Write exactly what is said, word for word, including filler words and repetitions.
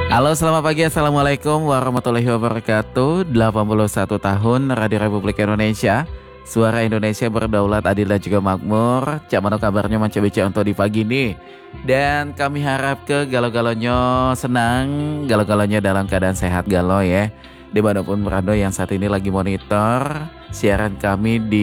Halo, selamat pagi. Assalamualaikum warahmatullahi wabarakatuh. delapan puluh satu tahun Radio Republik Indonesia. Suara Indonesia berdaulat, adil dan juga makmur. Cak mano kabarnya manca beca untuk di pagi ini. Dan kami harap ke galau-galaunya senang, galau-galaunya dalam keadaan sehat galau ya. Dimanapun berada yang saat ini lagi monitor siaran kami di